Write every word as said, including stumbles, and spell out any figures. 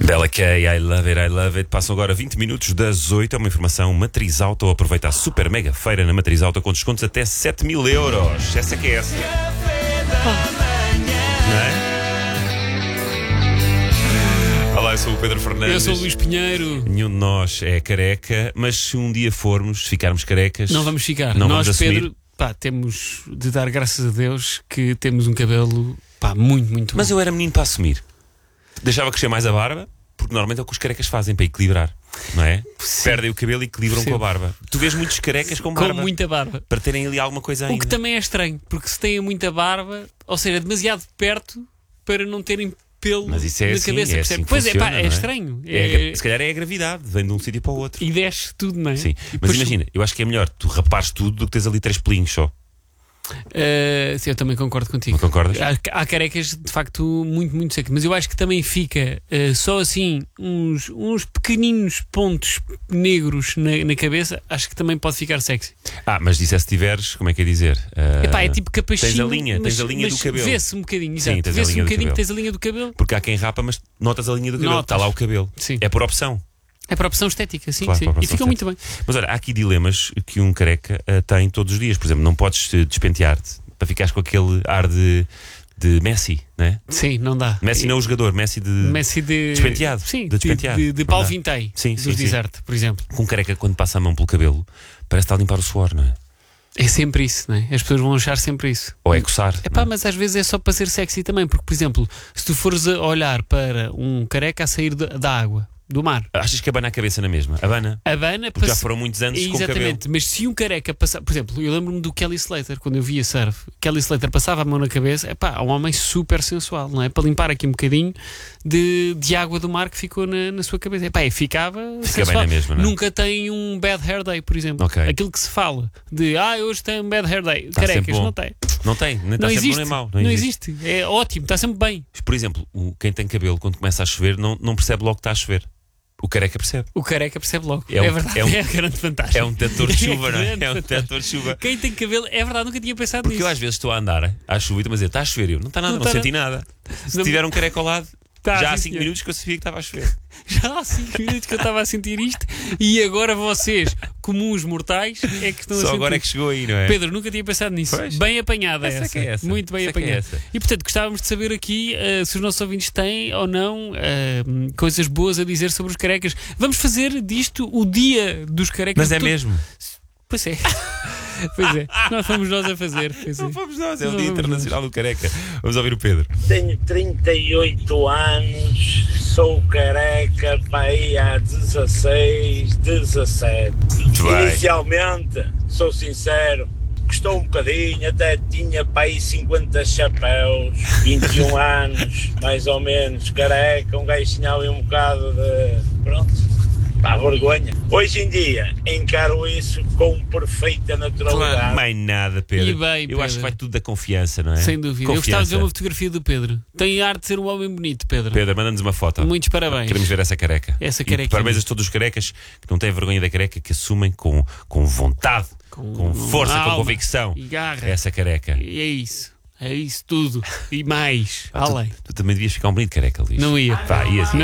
Bella Kay, I love it, I love it. Passam agora vinte minutos das oito. É uma informação Matriz Auto. Aproveita a super mega feira na Matriz Auto com descontos até sete mil euros. Essa que é essa. Não é? Olá, eu sou o Pedro Fernandes. Eu sou o Luís Pinheiro. Nenhum de nós é careca, mas se um dia formos, ficarmos carecas, Não vamos ficar. Não Nós, vamos assumir. Pedro, pá, temos de dar graças a Deus que temos um cabelo, pá, muito, muito Mas bom. eu era menino para assumir. Deixava crescer mais a barba, porque normalmente é o que os carecas fazem para equilibrar, não é? Sim. Perdem o cabelo e equilibram Sim. com a barba. Tu vês muitos carecas com barba, Com muita barba. para terem ali alguma coisa ainda. O que também é estranho, porque se têm muita barba, ou seja, demasiado perto para não terem pelo Mas isso é na assim, cabeça, é percebe? assim que Pois funciona, é, pá, é não é? estranho. É a É- gra- se calhar é a gravidade, vem de um sítio para o outro. E desce tudo, não é? Sim, mas Depois- imagina, eu acho que é melhor tu rapares tudo do que teres ali três pelinhos só. Uh, sim, eu também concordo contigo. Não concordas? Há, há carecas de facto muito, muito secas, mas eu acho que também fica uh, só assim uns, uns pequeninos pontos negros na, na cabeça. Acho que também pode ficar sexy. Ah, mas disse se tiveres, como é que é dizer? Ah, Epá, é tipo capachinho. tens a linha, mas, tens a linha mas do cabelo. Vê-se um bocadinho, Sim, exato. tens a Vê-se linha um do bocadinho, cabelo. tens a linha do cabelo. Porque há quem rapa, mas notas a linha do cabelo. Notas. Está lá o cabelo. Sim. É por opção. É para a opção estética, sim, Claro, sim. para a E opção fica muito bem. Mas olha, há aqui dilemas que um careca ah, tem todos os dias. Por exemplo, não podes eh, despentear-te para ficares com aquele ar de, de Messi, não é? Sim, não dá. Messi não é o jogador, Messi de. Messi de. Despenteado. Sim, De despenteado. de, de, de Não Paulo dá. Vintém. Sim, dos sim, sim. Desert, por exemplo. Com um careca, quando passa a mão pelo cabelo, parece que está a limpar o suor, não é? É sempre isso, não é? As pessoas vão achar sempre isso. Ou é coçar. É pá, não é? mas às vezes é só para ser sexy também, porque, por exemplo, se tu fores a olhar para um careca a sair da, da água, do mar, Achas que abana a cabeça na mesma? Abana? abana Porque já passa- foram muitos anos com cabelo. Exatamente, mas se um careca passar, por exemplo, eu lembro-me do Kelly Slater, quando eu via surf, Kelly Slater passava a mão na cabeça, é pá, é um homem super sensual, não é? Para limpar aqui um bocadinho de, de água do mar que ficou na, na sua cabeça. É pá, e ficava Fica sensual. bem na mesma, não é? Nunca tem um bad hair day, por exemplo. Ok. Aquilo que se fala de, ah, hoje tem um bad hair day. Está sempre Carecas, bom. não tem. Não tem, nem está Não sempre existe. bom nem mau. Não existe. É ótimo, está sempre bem. Por exemplo, o- quem tem cabelo, quando começa a chover, não, não percebe logo que está a chover. O careca percebe. O careca percebe logo. É É, um- verdade, é um- é a grande vantagem. É um detetor de chuva, não é? grande É um vantagem. detetor de chuva. Quem tem cabelo, é verdade, nunca tinha pensado Porque nisso. eu às vezes estou a andar à chuva e estou a dizer, está a chover. Eu, não está nada, Não não, está senti nada. Se Não- tiver um careca ao lado, Tá, já há sim, cinco senhor. minutos que eu sabia que estava a chover. Já há cinco minutos que eu estava a sentir isto e agora vocês, comuns mortais, é que estão a Só sentir. agora é que chegou aí, não é? Pedro, nunca tinha pensado nisso. Pois. Bem apanhada Essa essa. que é essa. Muito bem Essa que é apanhada. essa. E portanto, gostávamos de saber aqui uh, se os nossos ouvintes têm ou não uh, coisas boas a dizer sobre os carecas. Vamos fazer disto o dia dos carecas. Mas é de todo- mesmo. Pois é. Pois é. Nós fomos nós a fazer. Pois é. Não fomos nós, é o Não Dia fomos Internacional do Careca. Vamos ouvir o Pedro. Tenho trinta e oito anos, sou careca para aí há dezasseis, dezassete. Muito bem. Inicialmente, sou sincero, custou um bocadinho, até tinha para aí cinquenta chapéus, vinte e um anos, mais ou menos, careca, um gajo tinha ali um bocado de... pronto, pá, vergonha. Hoje em dia, encaro isso com perfeita naturalidade. Mais nada, Pedro. E bem, Eu Pedro. acho que vai tudo da confiança, não é? Sem dúvida. Eu gostava de ver Confiança. uma fotografia do Pedro. Tem arte de ser um homem bonito, Pedro. Pedro, manda-nos uma foto. Muitos parabéns. Queremos ver essa careca. Essa E carequinha. parabéns a todos os carecas que não têm vergonha da careca, que assumem com, com vontade, com, Com força, com alma convicção e garra. essa careca. E é isso. É isso tudo. E mais. Ah, tu- Além. Tu, também devias ficar um bonito careca, Luís. Não ia. Pá, ia sim. Não